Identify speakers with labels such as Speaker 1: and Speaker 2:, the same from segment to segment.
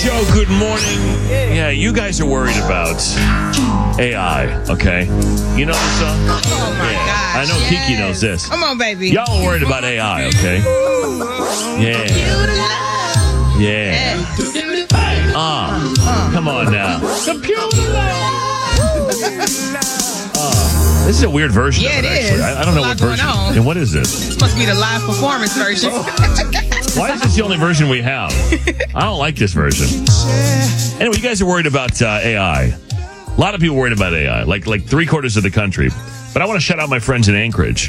Speaker 1: show. Good morning. Yeah, you guys are worried about AI, okay? You know this song?
Speaker 2: Oh, my gosh.
Speaker 1: I know Kiki knows this.
Speaker 2: Come on, baby.
Speaker 1: Y'all are worried about AI, okay? Yeah. Yeah. Come on now. This is a weird version of it,
Speaker 2: it
Speaker 1: actually.
Speaker 2: is.
Speaker 1: I don't know what version.
Speaker 2: on.
Speaker 1: What is this?
Speaker 2: This must be the live performance version.
Speaker 1: Why is this the only version we have? I don't like this version. Anyway, you guys are worried about AI. A lot of people worried about AI, like 3/4 of the country. But I want to shout out my friends in Anchorage,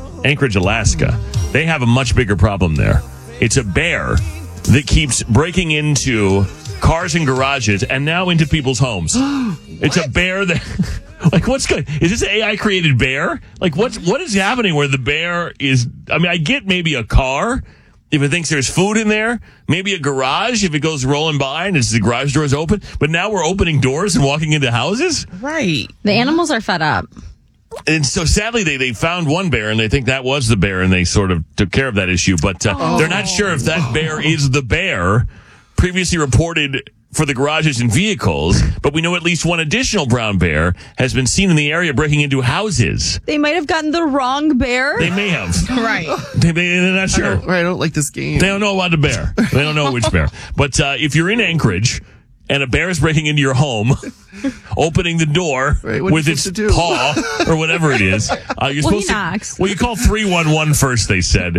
Speaker 1: Alaska. They have a much bigger problem there. It's a bear that keeps breaking into cars and garages and now into people's homes. It's a bear that... Like, what's good? Is this an AI created bear? Like, what is happening where the bear is? I mean, I get maybe a car if it thinks there's food in there, maybe a garage if it goes rolling by and the garage doors open. But now we're opening doors and walking into houses.
Speaker 2: Right.
Speaker 3: The animals are fed up.
Speaker 1: And so sadly, they found one bear and they think that was the bear and they sort of took care of that issue. But they're not sure if that bear is the bear previously reported for the garages and vehicles, but we know at least one additional brown bear has been seen in the area breaking into houses.
Speaker 3: They might have gotten the wrong bear.
Speaker 1: They may have.
Speaker 2: Right.
Speaker 1: They're not sure.
Speaker 4: I don't like this game.
Speaker 1: They don't know about the bear. They don't know which bear. But if you're in Anchorage and a bear is breaking into your home, opening the door with its paw or whatever it is, you're supposed to.
Speaker 3: Knocks.
Speaker 1: Well, you call 311 first. They said.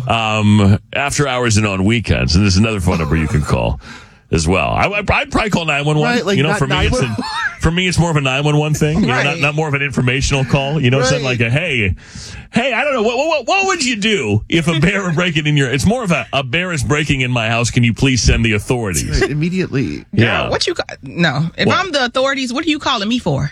Speaker 1: After hours and on weekends, and there's another phone number you can call as well. I'd probably call 911.
Speaker 4: Right, like
Speaker 1: for me, it's more of a 911 thing. You know, not more of an informational call. You know, something like a hey, I don't know what would you do if a bear were breaking in your? It's more of a bear is breaking in my house. Can you please send the authorities
Speaker 4: immediately?
Speaker 1: Yeah.
Speaker 2: What you? No. If I'm the authorities, what are you calling me for?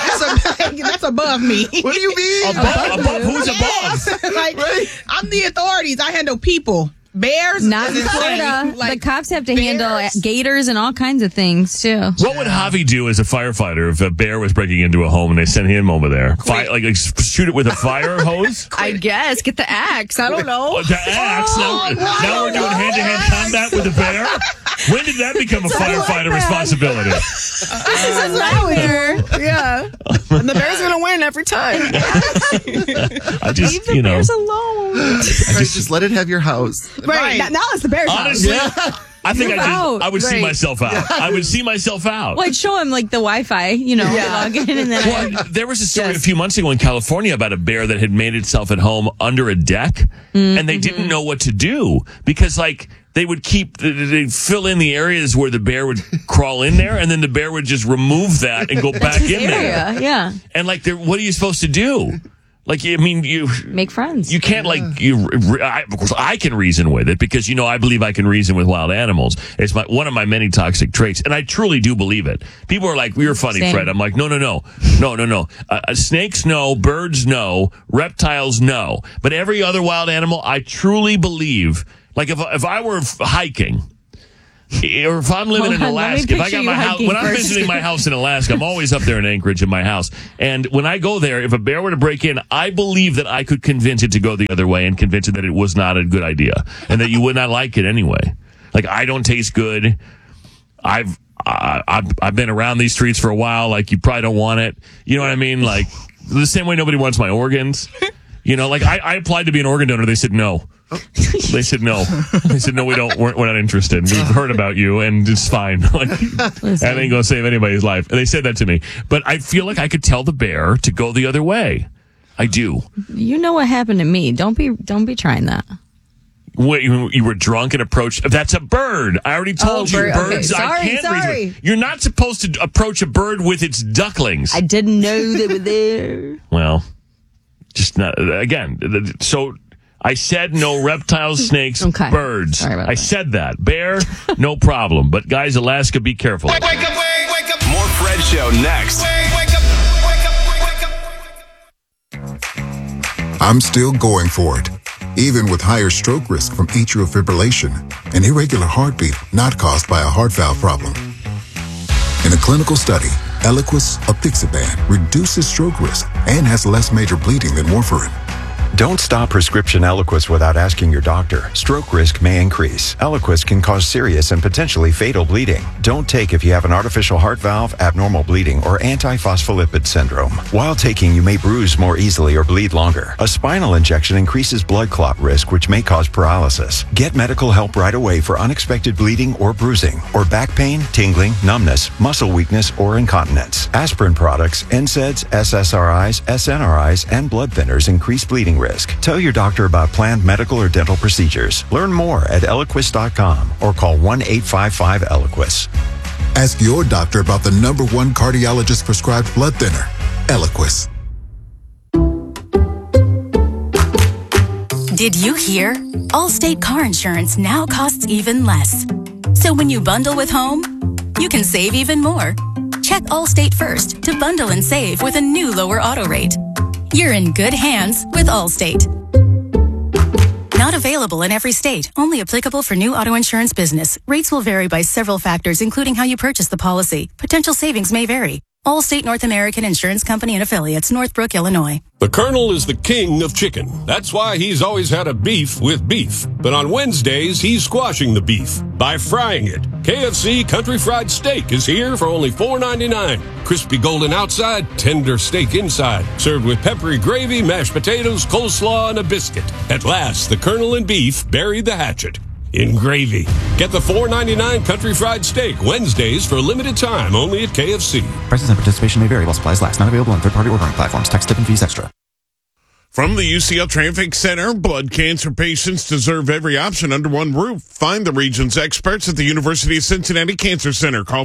Speaker 2: That's above me.
Speaker 4: What do you mean?
Speaker 1: Above? Who's above?
Speaker 2: I'm the authorities. I handle people. Bears?
Speaker 3: Not in Florida. The cops have to handle gators and all kinds of things, too.
Speaker 1: What would Javi do as a firefighter if a bear was breaking into a home and they sent him over there? Shoot it with a fire hose?
Speaker 3: I guess. Get the axe. I don't know.
Speaker 1: The axe? Now we're doing hand-to-hand combat with a bear? When did that become a firefighter responsibility?
Speaker 3: This is a nightmare.
Speaker 5: Yeah. And the bear's going to win every time.
Speaker 3: Leave the bears alone.
Speaker 4: Just let it have your house.
Speaker 5: Right. Now it's the bear's
Speaker 1: Honestly,
Speaker 5: house.
Speaker 1: I think I would see myself out. I would see myself out.
Speaker 3: Well, I'd show him like the Wi-Fi, log in and then.
Speaker 1: There was a story a few months ago in California about a bear that had made itself at home under a deck, and they didn't know what to do because, they would they'd fill in the areas where the bear would crawl in there, and then the bear would just remove that and go back in there.
Speaker 3: Yeah.
Speaker 1: And what are you supposed to do? You
Speaker 3: make friends.
Speaker 1: You can't of course I can reason with it because I believe I can reason with wild animals. It's one of my many toxic traits, and I truly do believe it. People are like, "You're funny, Fred." I'm like, no. Snakes, no. Birds, no. Reptiles, no. But every other wild animal, I truly believe. Like if I were hiking. Or if I'm living in Alaska, if I got my house, when I'm visiting my house in Alaska, I'm always up there in Anchorage in my house. And when I go there, if a bear were to break in, I believe that I could convince it to go the other way and convince it that it was not a good idea and that you would not like it anyway. I don't taste good. I've been around these streets for a while. You probably don't want it. You know what I mean? The same way nobody wants my organs. I applied to be an organ donor. They said no. They said no. They said no. We're not interested. We've heard about you, and it's fine. That ain't gonna save anybody's life. And they said that to me. But I feel like I could tell the bear to go the other way. I do.
Speaker 3: You know what happened to me? Don't be trying that.
Speaker 1: What, you were drunk and approached? That's a bird. I already told you. Birds.
Speaker 3: Okay.
Speaker 1: I can't reason with. You're not supposed to approach a bird with its ducklings.
Speaker 3: I didn't know they were there.
Speaker 1: Well, just not again. So. I said no reptiles, snakes, birds.
Speaker 3: Sorry about
Speaker 1: I said that. Bear, no problem. But guys, Alaska, be careful.
Speaker 6: Wake up. More Fred Show next.
Speaker 7: I'm still going for it, even with higher stroke risk from atrial fibrillation, an irregular heartbeat not caused by a heart valve problem. In a clinical study, Eliquis apixaban reduces stroke risk and has less major bleeding than warfarin.
Speaker 8: Don't stop prescription Eliquis without asking your doctor. Stroke risk may increase. Eliquis can cause serious and potentially fatal bleeding. Don't take if you have an artificial heart valve, abnormal bleeding, or antiphospholipid syndrome. While taking, you may bruise more easily or bleed longer. A spinal injection increases blood clot risk, which may cause paralysis. Get medical help right away for unexpected bleeding or bruising, or back pain, tingling, numbness, muscle weakness, or incontinence. Aspirin products, NSAIDs, SSRIs, SNRIs, and blood thinners increase bleeding risk. Tell your doctor about planned medical or dental procedures. Learn more at Eliquis.com or call 1-855-ELIQUIS.
Speaker 7: Ask your doctor about the #1 cardiologist prescribed blood thinner, Eliquis.
Speaker 9: Did you hear? Allstate car insurance now costs even less. So when you bundle with home, you can save even more. Check Allstate first to bundle and save with a new lower auto rate. You're in good hands with Allstate. Not available in every state. Only applicable for new auto insurance business. Rates will vary by several factors, including how you purchase the policy. Potential savings may vary. Allstate North American Insurance Company and Affiliates, Northbrook, Illinois.
Speaker 10: The Colonel is the king of chicken. That's why he's always had a beef with beef. But on Wednesdays, he's squashing the beef by frying it. KFC Country Fried Steak is here for only $4.99. Crispy golden outside, tender steak inside. Served with peppery gravy, mashed potatoes, coleslaw, and a biscuit. At last, the Colonel and beef buried the hatchet in gravy. Get the $4.99 Country Fried Steak Wednesdays for a limited time only at KFC.
Speaker 11: Prices and participation may vary while supplies last. Not available on third-party ordering platforms. Tax, tip, and fees extra.
Speaker 12: From the UCL Traffic Center, blood cancer patients deserve every option under one roof. Find the region's experts at the University of Cincinnati Cancer Center. Call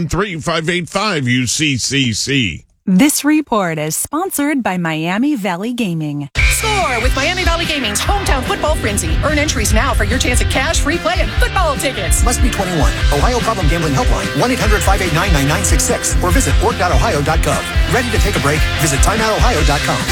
Speaker 12: 513-585-UCCC.
Speaker 13: This report is sponsored by Miami Valley Gaming.
Speaker 14: Score with Miami Valley Gaming's Hometown Football Frenzy. Earn entries now for your chance at cash, free play, and football tickets.
Speaker 15: Must be 21. Ohio Problem Gambling Helpline, 1-800-589-9966, or visit org.ohio.gov. Ready to take a break? Visit timeoutohio.com.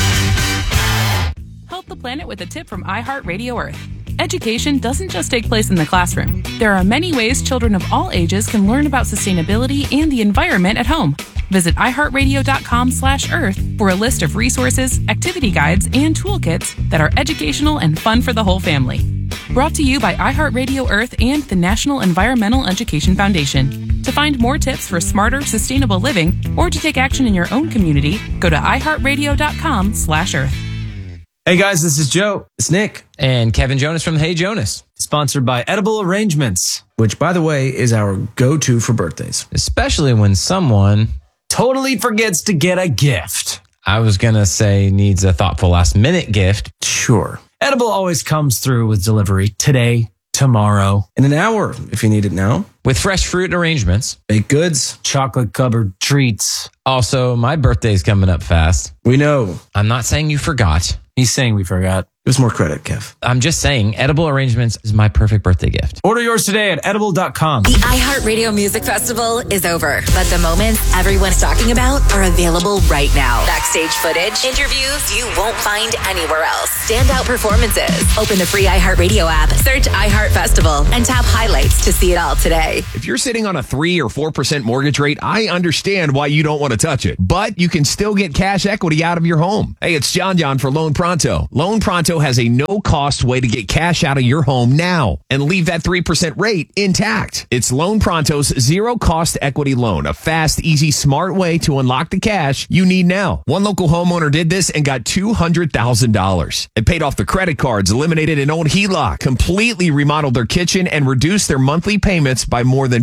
Speaker 16: Help the planet with a tip from iHeartRadio Earth. Education doesn't just take place in the classroom. There are many ways children of all ages can learn about sustainability and the environment at home. Visit iHeartRadio.com/Earth for a list of resources, activity guides, and toolkits that are educational and fun for the whole family. Brought to you by iHeartRadio Earth and the National Environmental Education Foundation. To find more tips for smarter, sustainable living, or to take action in your own community, go to iHeartRadio.com/Earth.
Speaker 17: Hey guys, this is Joe. It's Nick.
Speaker 18: And Kevin Jonas from Hey Jonas.
Speaker 17: Sponsored by Edible Arrangements, which, by the way, is our go-to for birthdays.
Speaker 18: Especially when someone
Speaker 17: totally forgets to get a gift.
Speaker 18: I was going to say needs a thoughtful last-minute gift.
Speaker 17: Sure. Edible always comes through with delivery today, tomorrow, in an hour if you need it now.
Speaker 18: With fresh fruit and arrangements.
Speaker 17: Baked goods, chocolate-covered treats.
Speaker 18: Also, my birthday's coming up fast.
Speaker 17: We know.
Speaker 18: I'm not saying you forgot.
Speaker 17: He's saying we forgot. Give us more credit, Kev.
Speaker 18: I'm just saying, Edible Arrangements is my perfect birthday gift.
Speaker 17: Order yours today at edible.com.
Speaker 19: The iHeartRadio Music Festival is over, but the moments everyone's talking about are available right now. Backstage footage, interviews you won't find anywhere else, standout performances. Open the free iHeartRadio app, search iHeart Festival, and tap highlights to see it all today.
Speaker 20: If you're sitting on a 3 or 4% mortgage rate, I understand why you don't want to touch it, but you can still get cash equity out of your home. Hey, it's John for Loan Pronto. Loan Pronto has a no-cost way to get cash out of your home now and leave that 3% rate intact. It's Loan Pronto's zero-cost equity loan, a fast, easy, smart way to unlock the cash you need now. One local homeowner did this and got $200,000. It paid off their credit cards, eliminated an old HELOC, completely remodeled their kitchen, and reduced their monthly payments by more than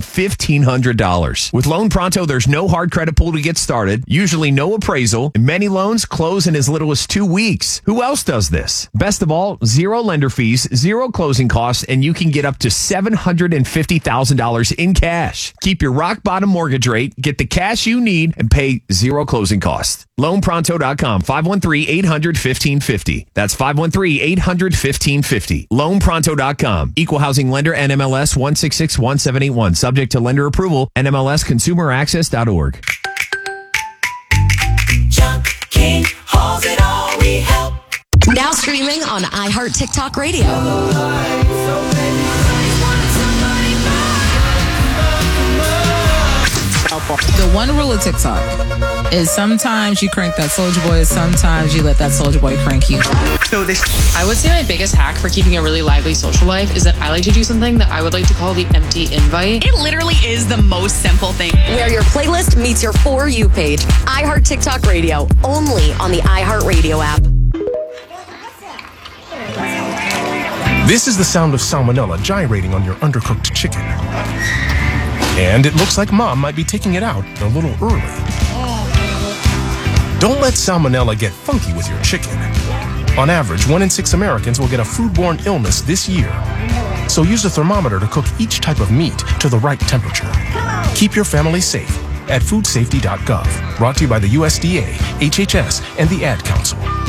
Speaker 20: $1,500. With Loan Pronto, there's no hard credit pull to get started, usually no appraisal, and many loans close in as little as 2 weeks. Who else does this? Best of all, zero lender fees, zero closing costs, and you can get up to $750,000 in cash. Keep your rock bottom mortgage rate, get the cash you need, and pay zero closing costs. LoanPronto.com, 513-800-1550. That's 513-800-1550. LoanPronto.com. Equal housing lender, NMLS 1661781. Subject to lender approval, NMLSconsumeraccess.org.
Speaker 21: John King holds it all, we help.
Speaker 19: Now streaming on iHeart TikTok Radio.
Speaker 2: The one rule of TikTok is sometimes you crank that Soulja Boy, sometimes you let that Soulja Boy crank you.
Speaker 22: I would say my biggest hack for keeping a really lively social life is that I like to do something that I would like to call the empty invite.
Speaker 23: It literally is the most simple thing.
Speaker 19: Where your playlist meets your For You page. iHeart TikTok Radio, only on the iHeartRadio app.
Speaker 24: This is the sound of salmonella gyrating on your undercooked chicken. And it looks like Mom might be taking it out a little early. Don't let salmonella get funky with your chicken. On average, 1 in 6 Americans will get a foodborne illness this year. So use a thermometer to cook each type of meat to the right temperature. Keep your family safe at foodsafety.gov. Brought to you by the USDA, HHS, and the Ad Council.